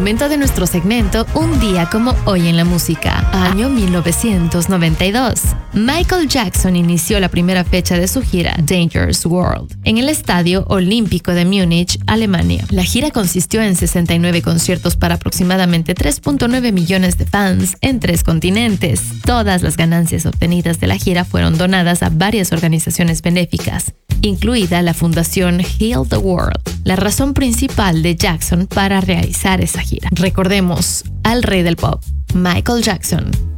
momento de nuestro segmento Un día como hoy en la música, año 1992. Michael Jackson inició la primera fecha de su gira Dangerous World en el Estadio Olímpico de Múnich, Alemania. La gira consistió en 69 conciertos para aproximadamente 3.9 millones de fans en 3 continentes. Todas las ganancias obtenidas de la gira fueron donadas a varias organizaciones benéficas, incluida la fundación Heal the World, la razón principal de Jackson para realizar esa gira. Recordemos al rey del pop, Michael Jackson.